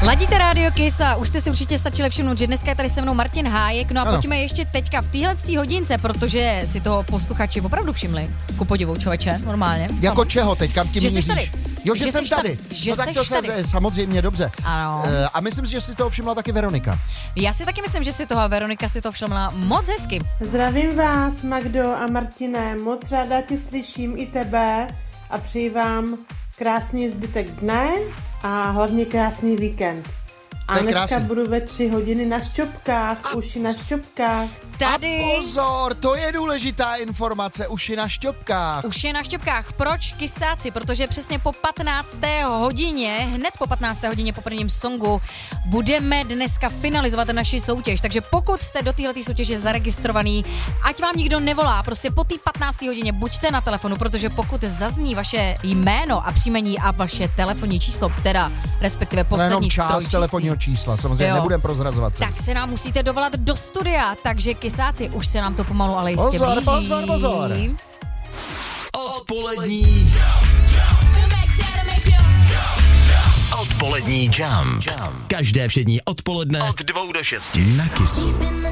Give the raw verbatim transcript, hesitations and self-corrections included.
Ladíte Rádio Kiss a už jste si určitě stačili všimnout, že dneska je tady se mnou Martin Hájek. No a ano. Pojďme ještě teďka v téhle hodince, protože si to posluchači opravdu všimli. Ku podivu, člověče, normálně. Jako čeho teď, kam tím Že jsi míříš? tady. Jo, že, Že jsem jsi tady. tady. Že No tak jsi to se, tady. samozřejmě, dobře. Ano. E, a myslím si, že si toho všimla taky Veronika. Já si taky myslím, že si toho Veronika si to všimla moc hezky. Zdravím vás, Magdo a Martine, moc ráda tě slyším i tebe a přeji vám krásný zbytek dne a hlavně krásný víkend. A dneska krásný. budu ve tři hodiny na šťopkách, uši na šťopkách. Tady... A pozor, to je důležitá informace, uši na šťopkách. Už je na šťopkách. Proč kysáci? Protože přesně po patnácté hodině, hned po patnácté hodině po prvním songu, budeme dneska finalizovat naši soutěž. Takže pokud jste do této soutěže zaregistrovaný, ať vám nikdo nevolá, prostě po té patnácté hodině buďte na telefonu, protože pokud zazní vaše jméno a příjmení a vaše telefonní číslo, teda respektive Ale poslední jenom část trojčíslo, telefonního čísla, samozřejmě Jo. nebudem prozrazovat se. tak se nám musíte dovolat do studia, takže kysáci, už se nám to pomalu, ale jistě Pozor, blíží. pozor, pozor. Odpolední Odpolední jam. Každé všední odpoledne od dvou do šesti na Kissu.